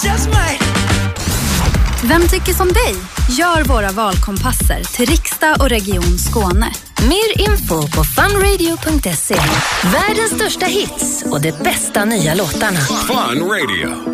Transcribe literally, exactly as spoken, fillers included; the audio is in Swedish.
Just might. Vem tycker som dig? Gör våra valkompasser till riksdag och region Skåne. Mer info på funradio punkt se. Världens största hits och de bästa nya låtarna. Fun Radio.